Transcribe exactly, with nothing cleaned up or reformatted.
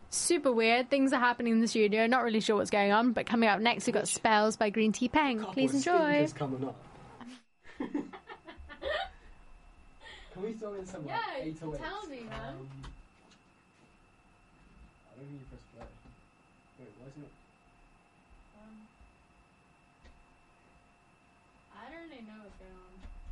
Super weird. Things are happening in the studio. Not really sure what's going on. But coming up next, we've got Spells by Green Tea Peng. Please enjoy. Coming up. Can we throw in some like Yeah, eight oh eights? tell me, man. Um, I don't think you press play. Wait, why isn't it? Um, I don't really know what's going on.